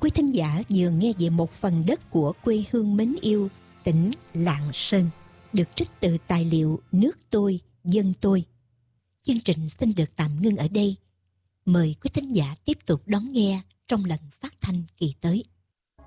Quý thính giả vừa nghe về một phần đất của quê hương mến yêu, tỉnh Lạng Sơn, được trích từ tài liệu Nước tôi, dân tôi. Chương trình xin được tạm ngưng ở đây. Mời quý thính giả tiếp tục đón nghe trong lần phát thanh kỳ tới.